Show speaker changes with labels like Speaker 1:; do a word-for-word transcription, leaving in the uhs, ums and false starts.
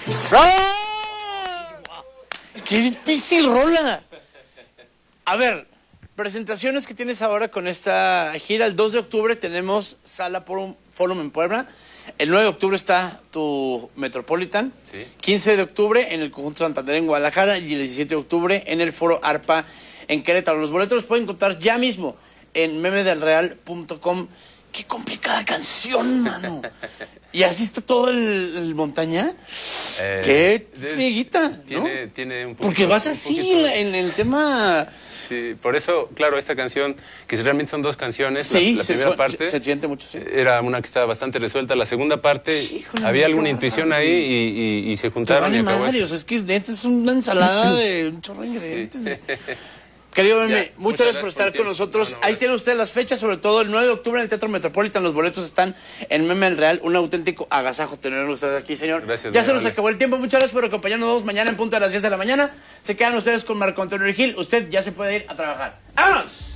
Speaker 1: ¡Ah! ¡Qué difícil rola! A ver, presentaciones que tienes ahora con esta gira. El dos de octubre tenemos Sala Forum, Forum en Puebla. El nueve de octubre está tu Metropolitan.
Speaker 2: Sí.
Speaker 1: quince de octubre en el Conjunto Santander en Guadalajara. Y el diecisiete de octubre en el Foro Arpa en Querétaro. Los boletos los pueden encontrar ya mismo en meme del real punto com. ¡Qué complicada canción, mano! ¿Y así está todo el, el montaña?
Speaker 2: Eh,
Speaker 1: ¡Qué
Speaker 2: es,
Speaker 1: friguita! ¿no?
Speaker 2: Tiene, tiene un poquito,
Speaker 1: Porque vas
Speaker 2: un
Speaker 1: así
Speaker 2: poquito,
Speaker 1: en, en el tema...
Speaker 2: Sí, por eso, claro, esta canción, que realmente son dos canciones,
Speaker 1: Sí,
Speaker 2: la, la
Speaker 1: se,
Speaker 2: primera
Speaker 1: su-
Speaker 2: parte
Speaker 1: se, se siente mucho, sí.
Speaker 2: era una que estaba bastante resuelta, la segunda parte
Speaker 1: Híjole,
Speaker 2: había
Speaker 1: qué
Speaker 2: alguna
Speaker 1: bárbaro.
Speaker 2: intuición ahí y, y, y se
Speaker 1: Te
Speaker 2: juntaron
Speaker 1: vale
Speaker 2: y acabó
Speaker 1: madre,
Speaker 2: eso.
Speaker 1: o sea, es que neta es una ensalada de un chorro de ingredientes. güey. Querido Meme,
Speaker 2: Ya,
Speaker 1: muchas,
Speaker 2: muchas
Speaker 1: gracias por
Speaker 2: gracias
Speaker 1: estar
Speaker 2: por el
Speaker 1: con
Speaker 2: tiempo.
Speaker 1: nosotros.
Speaker 2: No, no,
Speaker 1: Ahí
Speaker 2: gracias.
Speaker 1: tienen ustedes las fechas, sobre todo el nueve de octubre en el Teatro Metropolitan. Los boletos están en Meme del Real. Un auténtico agasajo tener ustedes aquí, señor.
Speaker 2: Gracias,
Speaker 1: ya
Speaker 2: muy
Speaker 1: se nos
Speaker 2: amable.
Speaker 1: acabó el tiempo. Muchas gracias por acompañarnos mañana en punto de las diez de la mañana. Se quedan ustedes con Marco Antonio Gil. Usted ya se puede ir a trabajar. ¡Vámonos!